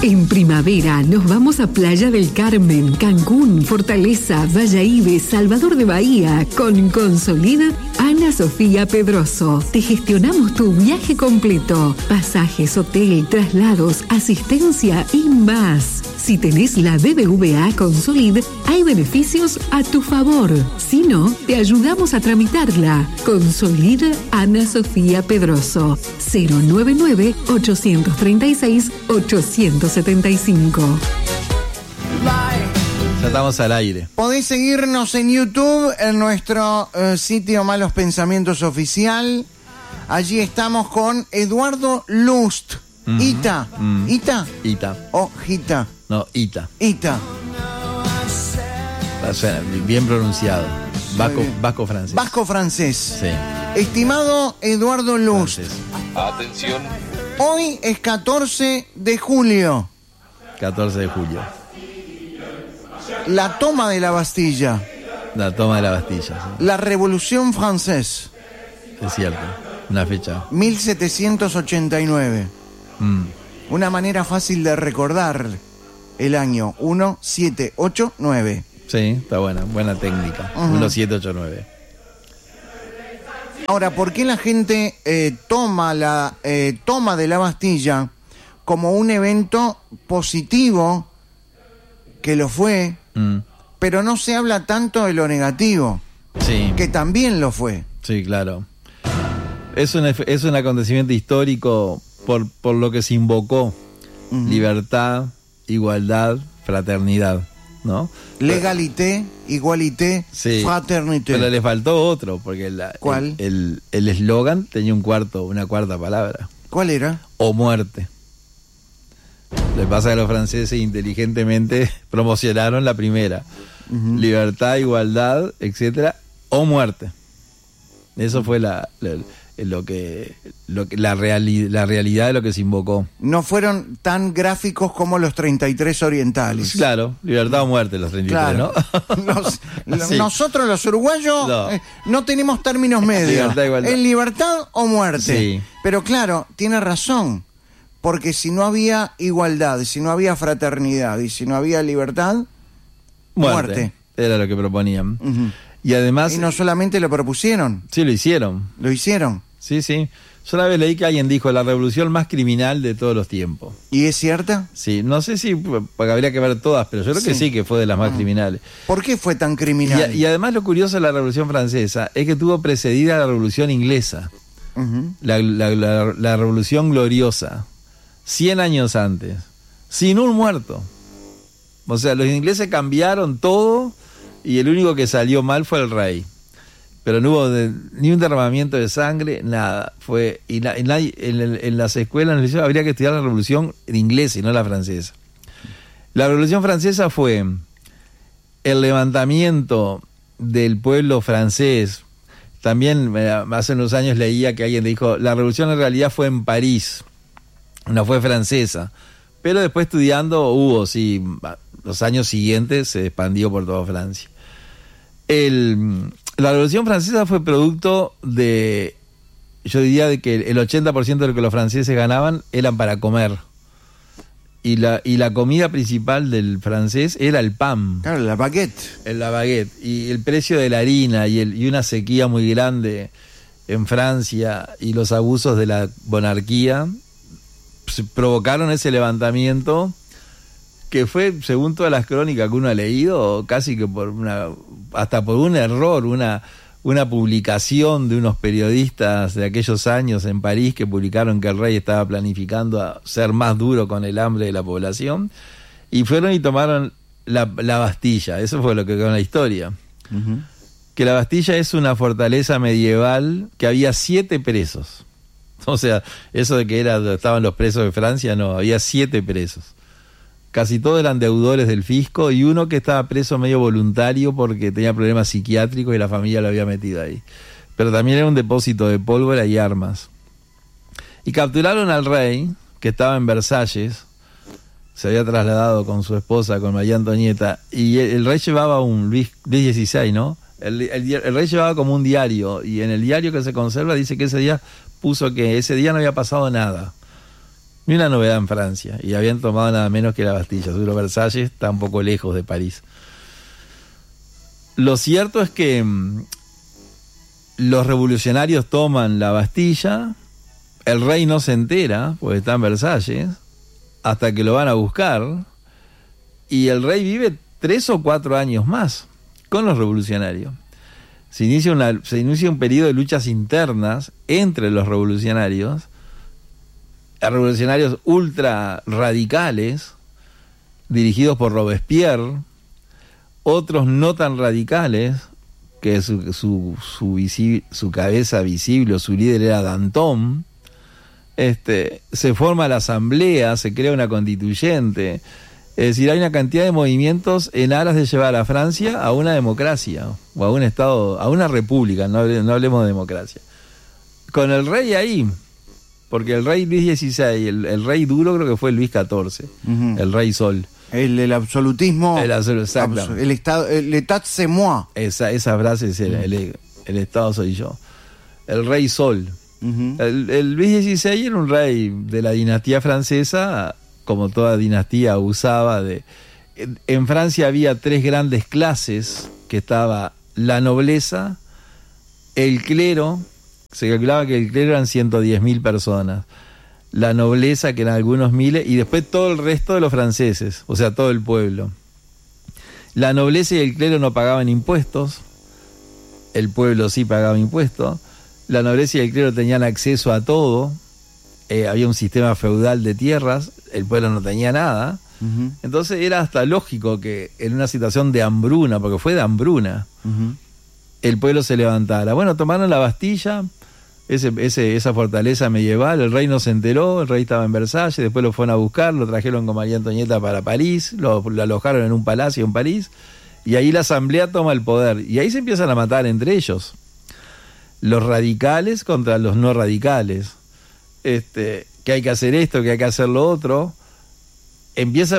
En primavera nos vamos a Playa del Carmen, Cancún, Fortaleza, Valladolid, Salvador de Bahía. Con Consolid, Ana Sofía Pedroso. Te gestionamos tu viaje completo. Pasajes, hotel, traslados, asistencia y más. Si tenés la BBVA Consolid, hay beneficios a tu favor. Si no, te ayudamos a tramitarla. Consolid, Ana Sofía Pedroso. 099-836-875. Ya estamos al aire. Podés seguirnos en YouTube, en nuestro sitio Malos Pensamientos Oficial. Allí estamos con Eduardo Lust. Ita. ¿Ita? Ita. ¿O Gita? No, Ita. Ita. O sea, bien pronunciado. Vasco francés. Vasco francés. Sí. Estimado Eduardo Lust. Francés. Atención. Hoy es 14 de julio. 14 de julio. La toma de la Bastilla. La toma de la Bastilla. Sí. La Revolución Francesa. Es cierto. Una fecha. 1789. Una manera fácil de recordar el año. 1789. Sí, está buena. Buena técnica. 1789. Ahora, ¿por qué la gente toma la toma de la Bastilla como un evento positivo, que lo fue, pero no se habla tanto de lo negativo, Sí. que también lo fue? Sí, claro. Es un acontecimiento histórico por lo que se invocó. Libertad, igualdad, fraternidad, ¿no? Legalité, igualité, Sí. fraternité. Pero le faltó otro, porque ¿Cuál? el eslogan tenía una cuarta palabra. ¿Cuál era? O muerte. Lo que pasa es que los franceses inteligentemente promocionaron la primera. Libertad, igualdad, etcétera, o muerte. Eso fue la realidad de lo que se invocó. No fueron tan gráficos como los 33 orientales. Claro, libertad o muerte los 33, Claro. ¿no? Sí. Nosotros los uruguayos no tenemos términos medios. Libertad, igualdad. ¿Es libertad o muerte? Sí. Pero claro, tiene razón. Porque si no había igualdad, si no había fraternidad y si no había libertad, muerte. Era lo que proponían. Y además... Y no solamente lo propusieron, Sí, lo hicieron. lo hicieron. Sí, sí. Yo una vez leí que alguien dijo la revolución más criminal de todos los tiempos. ¿Y es cierta? Sí, no sé si, porque habría que ver todas, pero yo creo que sí que fue de las más criminales. ¿Por qué fue tan criminal? Y además lo curioso de la Revolución Francesa es que tuvo precedida la Revolución Inglesa, la Revolución Gloriosa, 100 años antes, sin un muerto. O sea, los ingleses cambiaron todo y el único que salió mal fue el rey. Pero no hubo ni un derramamiento de sangre, nada. En las escuelas, en el liceo, habría que estudiar la Revolución inglesa y no la francesa. La Revolución Francesa fue el levantamiento del pueblo francés. También hace unos años leía que alguien dijo, la revolución en realidad fue en París, no fue francesa. Pero después estudiando hubo, sí, los años siguientes se expandió por toda Francia. La Revolución Francesa fue producto de, yo diría de que el 80% de lo que los franceses ganaban eran para comer. Y la comida principal del francés era el pan. Claro, la baguette. La baguette. Y el precio de la harina y una sequía muy grande en Francia y los abusos de la monarquía provocaron ese levantamiento que fue, según todas las crónicas que uno ha leído, casi que hasta por un error, una publicación de unos periodistas de aquellos años en París que publicaron que el rey estaba planificando a ser más duro con el hambre de la población, y fueron y tomaron la Bastilla. Eso fue lo que quedó en la historia. Que la Bastilla es una fortaleza medieval que había 7 presos. O sea, eso de que estaban los presos de Francia, no, había 7 presos. Casi todos eran deudores del fisco y uno que estaba preso medio voluntario porque tenía problemas psiquiátricos y la familia lo había metido ahí. Pero también era un depósito de pólvora y armas. Y capturaron al rey, que estaba en Versalles, se había trasladado con su esposa, con María Antonieta, y el rey llevaba un Luis XVI, ¿no? El rey llevaba como un diario, y en el diario que se conserva dice que ese día puso que ese día no había pasado nada. Ni una novedad en Francia. Y habían tomado nada menos que la Bastilla. Seguro Versalles está un poco lejos de París. Lo cierto es que los revolucionarios toman la Bastilla, el rey no se entera, porque está en Versalles, hasta que lo van a buscar, y el rey vive 3 o 4 años más con los revolucionarios. Se inicia un periodo de luchas internas entre los revolucionarios ultra radicales, dirigidos por Robespierre, otros no tan radicales, que su cabeza visible o su líder era Danton. Se forma la asamblea, se crea una constituyente. Es decir, hay una cantidad de movimientos en aras de llevar a Francia a una democracia, o a un estado, a una república, no hablemos de democracia. Con el rey ahí, porque el rey Luis XVI, el rey duro creo que fue Luis XIV, el rey Sol. El absolutismo, el estado, el état c'est moi. Esa frase es el estado soy yo. El rey Sol. El Luis XVI era un rey de la dinastía francesa, como toda dinastía usaba de... En Francia había 3 grandes clases, que estaba la nobleza, el clero, se calculaba que el clero eran 110.000 personas, la nobleza, que eran algunos miles, y después todo el resto de los franceses, o sea, todo el pueblo. La nobleza y el clero no pagaban impuestos, el pueblo sí pagaba impuestos. La nobleza y el clero tenían acceso a todo, había un sistema feudal de tierras, el pueblo no tenía nada. Entonces era hasta lógico que en una situación de hambruna, porque fue de hambruna, el pueblo se levantara. Bueno, tomaron la Bastilla, esa fortaleza medieval, el rey no se enteró, el rey estaba en Versalles, después lo fueron a buscar, lo trajeron con María Antonieta para París, lo alojaron en un palacio en París, y ahí la asamblea toma el poder, y ahí se empiezan a matar entre ellos, los radicales contra los no radicales, que hay que hacer esto, que hay que hacer lo otro. Empieza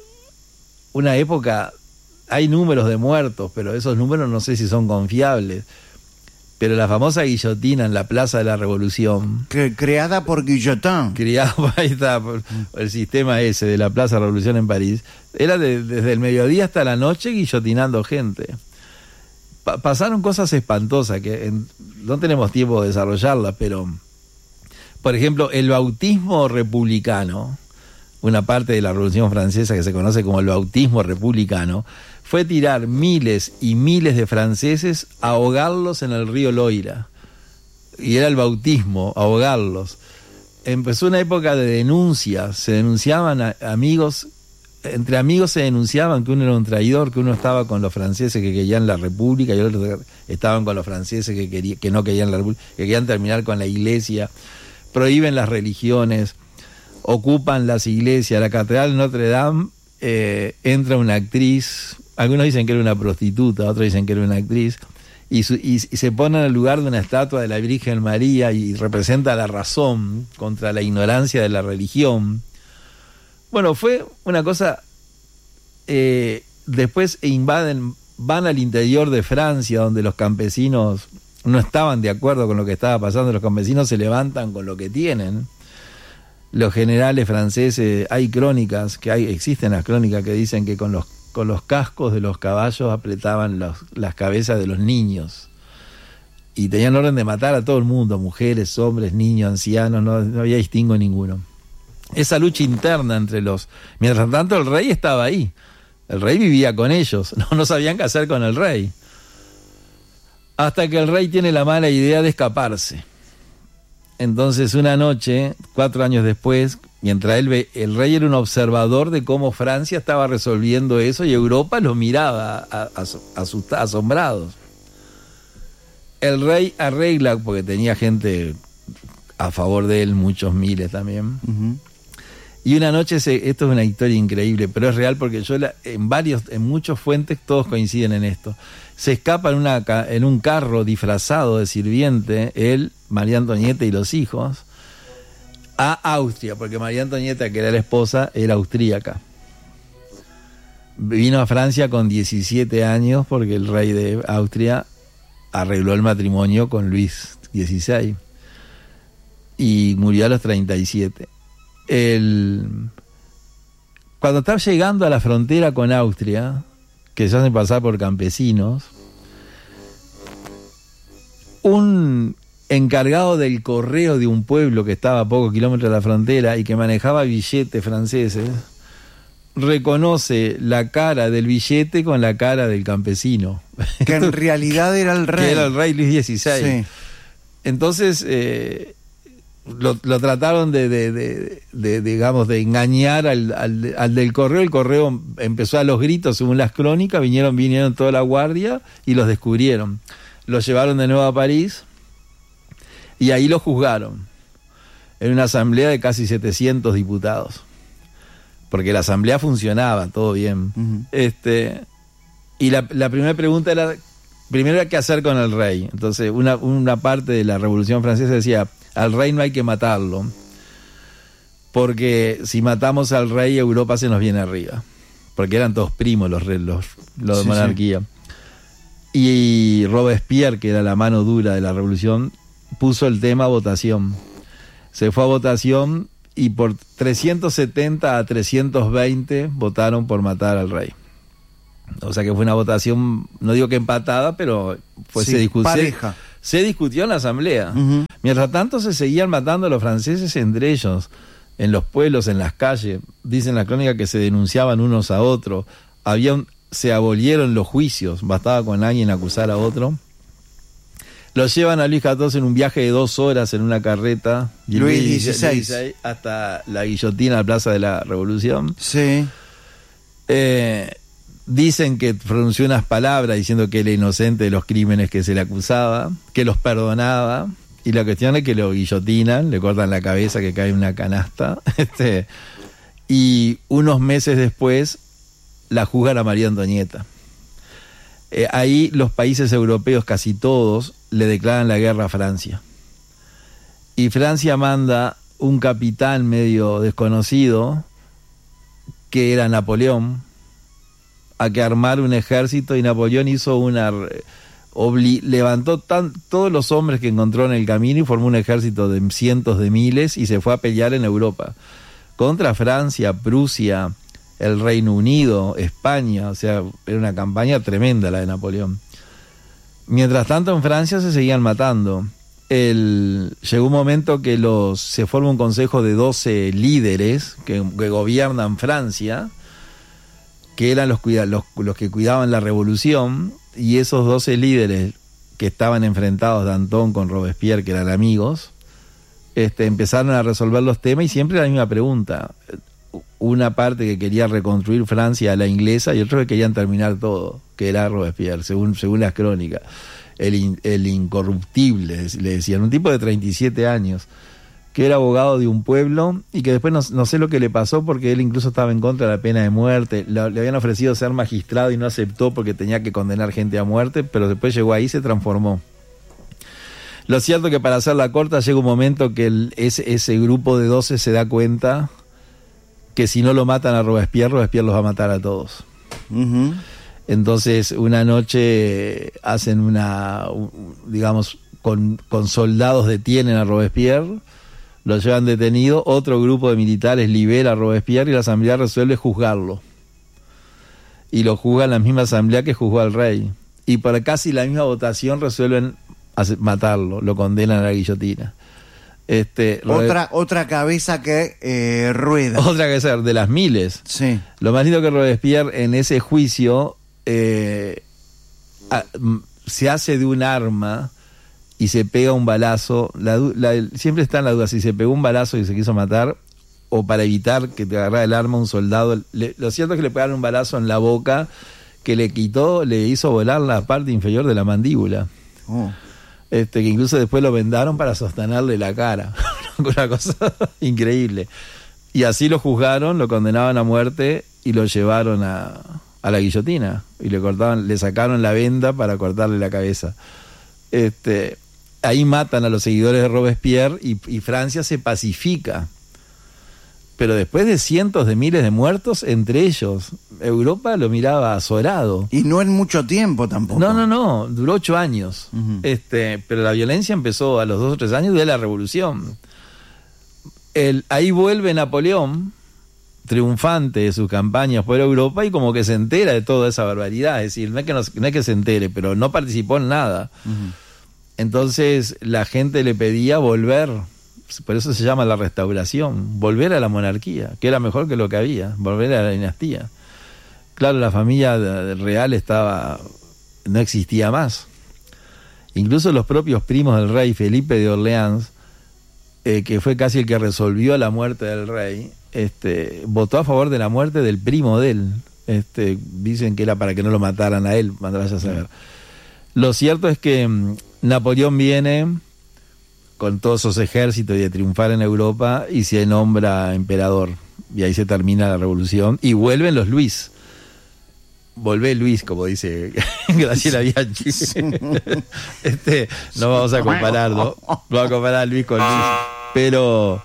una época, hay números de muertos, pero esos números no sé si son confiables. Pero la famosa guillotina en la Plaza de la Revolución, creada por Guillotin, ahí está, por el sistema ese de la Plaza de la Revolución en París, era desde el mediodía hasta la noche guillotinando gente. Pasaron cosas espantosas que no tenemos tiempo de desarrollarlas, pero por ejemplo el bautismo republicano, una parte de la Revolución Francesa que se conoce como el bautismo republicano, fue tirar miles y miles de franceses, ahogarlos en el río Loira. Y era el bautismo, ahogarlos. Empezó una época de denuncias, se denunciaban amigos, entre amigos se denunciaban que uno era un traidor, que uno estaba con los franceses que querían la república y otros estaban con los franceses que no querían la república, que querían terminar con la iglesia. Prohíben las religiones, ocupan las iglesias, la catedral de Notre Dame, entra una actriz, algunos dicen que era una prostituta, otros dicen que era una actriz, y se pone en el lugar de una estatua de la Virgen María y representa la razón contra la ignorancia de la religión. Bueno, fue una cosa, después van al interior de Francia, donde los campesinos no estaban de acuerdo con lo que estaba pasando, los campesinos se levantan con lo que tienen. Los generales franceses, hay crónicas, existen las crónicas que dicen que con los cascos de los caballos apretaban las cabezas de los niños. Y tenían orden de matar a todo el mundo, mujeres, hombres, niños, ancianos, no había distingo ninguno. Esa lucha interna entre los... Mientras tanto el rey estaba ahí. El rey vivía con ellos, no sabían qué hacer con el rey. Hasta que el rey tiene la mala idea de escaparse. Entonces una noche, 4 años después, mientras el rey era un observador de cómo Francia estaba resolviendo eso y Europa lo miraba asombrados. El rey arregla, porque tenía gente a favor de él, muchos miles también. Y una noche, esto es una historia increíble, pero es real porque en muchas fuentes todos coinciden en esto. Se escapa en un carro disfrazado de sirviente, él, María Antonieta y los hijos, a Austria, porque María Antonieta, que era la esposa, era austríaca. Vino a Francia con 17 años porque el rey de Austria arregló el matrimonio con Luis XVI y murió a los 37. cuando está llegando a la frontera con Austria, que se hacen pasar por campesinos, un encargado del correo de un pueblo que estaba a pocos kilómetros de la frontera y que manejaba billetes franceses, reconoce la cara del billete con la cara del campesino. Que en realidad era el rey. Que era el rey Luis XVI. Sí. Entonces, lo trataron digamos, de engañar al del correo. El correo empezó a los gritos, según las crónicas, vinieron toda la guardia y los descubrieron. Los llevaron de nuevo a París y ahí los juzgaron en una asamblea de casi 700 diputados. Porque la asamblea funcionaba, todo bien. Uh-huh. Y la primera pregunta era, primero, ¿qué hacer con el rey? Entonces, una parte de la Revolución Francesa decía, al rey no hay que matarlo, porque si matamos al rey, Europa se nos viene arriba. Porque eran todos primos los de monarquía. Sí. Y Robespierre, que era la mano dura de la Revolución, puso el tema a votación. Se fue a votación y por 370 a 320 votaron por matar al rey. O sea que fue una votación, no digo que empatada, pero pareja. Se discutió en la asamblea. Uh-huh. Mientras tanto se seguían matando a los franceses entre ellos, en los pueblos, en las calles. Dicen la crónica que se denunciaban unos a otros. Se abolieron los juicios, bastaba con alguien acusar a otro. Los llevan a Luis XIV en un viaje de 2 horas en una carreta. Luis XVI. Hasta la guillotina, la Plaza de la Revolución. Sí. Dicen que pronunció unas palabras diciendo que era inocente de los crímenes que se le acusaba, que los perdonaba. Y la cuestión es que lo guillotinan, le cortan la cabeza, que cae en una canasta. Y unos meses después la juzgan a María Antonieta. Ahí los países europeos, casi todos, le declaran la guerra a Francia. Y Francia manda un capitán medio desconocido, que era Napoleón, a que armar un ejército, y Napoleón hizo levantó todos los hombres que encontró en el camino y formó un ejército de cientos de miles y se fue a pelear en Europa contra Francia, Prusia, el Reino Unido, España. O sea, era una campaña tremenda la de Napoleón. Mientras tanto, en Francia se seguían matando. Llegó un momento que se forma un consejo de 12 líderes que gobiernan Francia, que eran los que cuidaban la revolución, y esos 12 líderes que estaban enfrentados, Danton con Robespierre, que eran amigos, empezaron a resolver los temas, y siempre la misma pregunta. Una parte que quería reconstruir Francia a la inglesa y otros que querían terminar todo, que era Robespierre, según las crónicas. El incorruptible, le decían, un tipo de 37 años, que era abogado de un pueblo y que después no sé lo que le pasó, porque él incluso estaba en contra de la pena de muerte. Le habían ofrecido ser magistrado y no aceptó porque tenía que condenar gente a muerte, pero después llegó ahí y se transformó. Lo cierto es que, para hacerla corta, llega un momento que ese grupo de 12 se da cuenta que si no lo matan a Robespierre los va a matar a todos. Uh-huh. Entonces, una noche hacen digamos, con soldados detienen a Robespierre, lo llevan detenido, otro grupo de militares libera a Robespierre y la asamblea resuelve juzgarlo. Y lo juzgan la misma asamblea que juzgó al rey. Y por casi la misma votación resuelven matarlo, lo condenan a la guillotina. Otra cabeza que rueda. Otra cabeza de las miles. Sí. Lo más lindo que Robespierre en ese juicio se hace de un arma y se pega un balazo. Siempre está en la duda si se pegó un balazo y se quiso matar, o para evitar que te agarrara el arma un soldado. Lo cierto es que le pegaron un balazo en la boca que le hizo volar la parte inferior de la mandíbula. Oh. Que incluso después lo vendaron para sostenerle la cara. Una cosa increíble. Y así lo juzgaron, lo condenaban a muerte y lo llevaron a la guillotina. Y le sacaron la venda para cortarle la cabeza. Ahí matan a los seguidores de Robespierre y Francia se pacifica. Pero después de cientos de miles de muertos, entre ellos, Europa lo miraba azorado. Y no en mucho tiempo tampoco. No, duró 8 años. Uh-huh. Pero la violencia empezó a los 2 o 3 años de la revolución. ahí vuelve Napoleón, triunfante de sus campañas por Europa, y como que se entera de toda esa barbaridad. Es decir, no es que se entere, pero no participó en nada. Uh-huh. Entonces la gente le pedía volver, por eso se llama la restauración, volver a la monarquía, que era mejor que lo que había, volver a la dinastía. Claro, la familia real no existía más. Incluso los propios primos del rey, Felipe de Orleans, que fue casi el que resolvió la muerte del rey, votó a favor de la muerte del primo de él. Dicen que era para que no lo mataran a él, mandarás a saber. Lo cierto es que Napoleón viene con todos esos ejércitos y de triunfar en Europa y se nombra emperador. Y ahí se termina la revolución y vuelven los Luis. Volvé Luis, como dice Graciela Bianchi. No vamos a comparar, ¿no? No vamos a comparar a Luis con Luis. Pero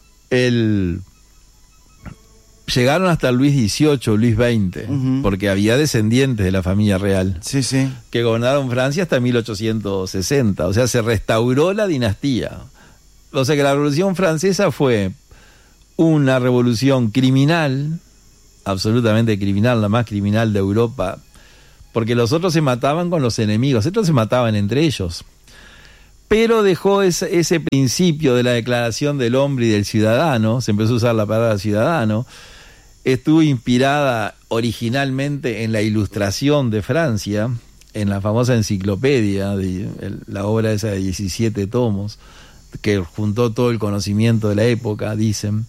llegaron hasta Luis XVIII, Luis XX, uh-huh, porque había descendientes de la familia real, sí, sí, que gobernaron Francia hasta 1860. O sea, se restauró la dinastía. O sea que la Revolución Francesa fue una revolución criminal, absolutamente criminal, la más criminal de Europa, porque los otros se mataban con los enemigos, estos se mataban entre ellos. Pero dejó ese principio de la declaración del hombre y del ciudadano, se empezó a usar la palabra ciudadano, estuvo inspirada originalmente en la Ilustración de Francia, en la famosa enciclopedia, la obra esa de 17 tomos, que juntó todo el conocimiento de la época, dicen.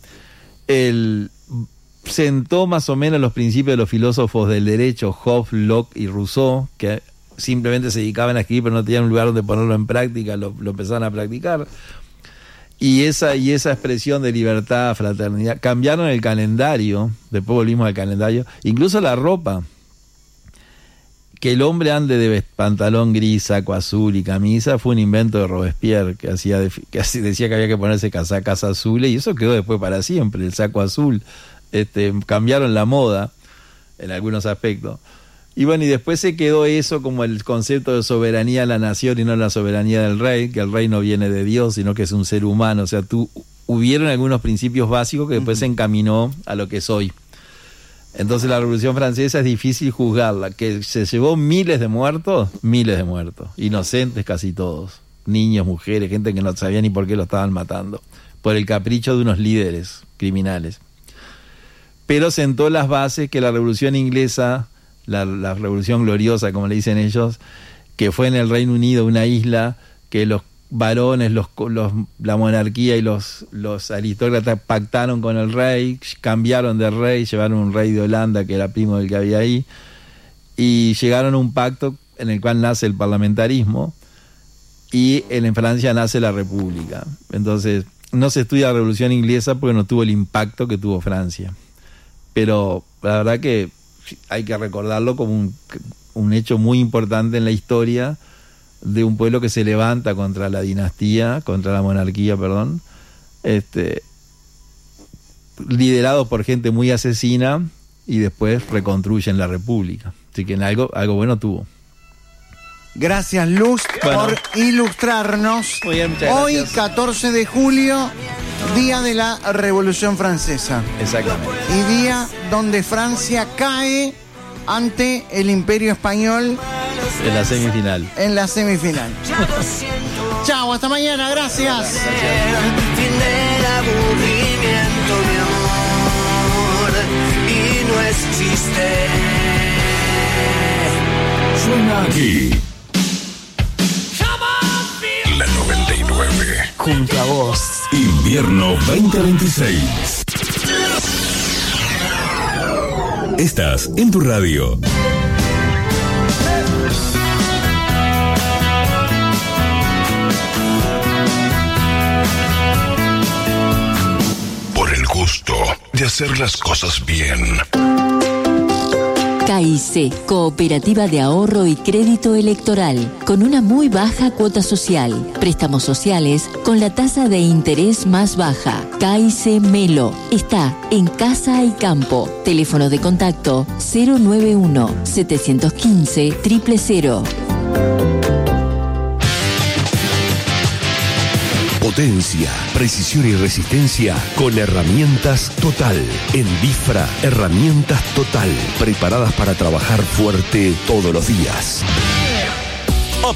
Sentó más o menos los principios de los filósofos del derecho, Hobbes, Locke y Rousseau, que simplemente se dedicaban a escribir, pero no tenían un lugar donde ponerlo en práctica, lo empezaron a practicar. Y esa expresión de libertad, fraternidad, cambiaron el calendario, después volvimos al calendario, incluso la ropa. Que el hombre ande de pantalón gris, saco azul y camisa fue un invento de Robespierre, que decía que había que ponerse casacas azules, y eso quedó después para siempre, el saco azul. Cambiaron la moda en algunos aspectos. Y bueno, y después se quedó eso como el concepto de soberanía de la nación y no la soberanía del rey, que el rey no viene de Dios, sino que es un ser humano. O sea, hubieron algunos principios básicos que después se encaminó a lo que es hoy. Entonces la Revolución Francesa es difícil juzgarla, que se llevó miles de muertos, inocentes casi todos, niños, mujeres, gente que no sabía ni por qué lo estaban matando, por el capricho de unos líderes criminales. Pero sentó las bases que la Revolución Inglesa, la Revolución Gloriosa, como le dicen ellos, que fue en el Reino Unido, una isla, que los varones, la monarquía y los aristócratas pactaron con el rey, cambiaron de rey, llevaron un rey de Holanda que era primo del que había ahí, y llegaron a un pacto en el cual nace el parlamentarismo, y en Francia nace la república. Entonces no se estudia la Revolución Inglesa porque no tuvo el impacto que tuvo Francia. Pero la verdad que hay que recordarlo como un hecho muy importante en la historia de un pueblo que se levanta contra la dinastía, contra la monarquía, perdón, liderado por gente muy asesina, y después reconstruyen la república. Así que algo bueno tuvo. Gracias, Luz, por ilustrarnos. Muy bien, muchas hoy, gracias. 14 de julio, día de la Revolución Francesa. Exactamente. Y día donde Francia cae ante el Imperio Español en la semifinal. En la semifinal. Chao, hasta mañana, gracias. Fin del aburrimiento, mi amor, y no es chiste. Suena aquí la 99. Junto a vos. Invierno 2026. Estás en tu radio. Por el gusto de hacer las cosas bien. KIC, Cooperativa de Ahorro y Crédito Electoral, con una muy baja cuota social. Préstamos sociales con la tasa de interés más baja. KIC Melo está en Casa y Campo. Teléfono de contacto 091-715-000. Potencia, precisión y resistencia con herramientas Total. En Bifra, herramientas Total, preparadas para trabajar fuerte todos los días.